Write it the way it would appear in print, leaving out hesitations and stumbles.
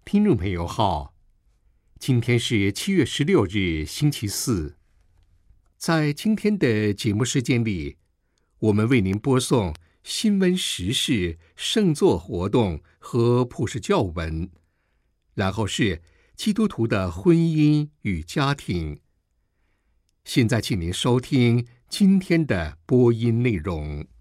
听众朋友好，今天是7月16日，星期四。在今天的节目时间里，我们为您播送新闻时事、圣座活动和普世教文，然后是基督徒的婚姻与家庭。现在请您收听今天的播音内容。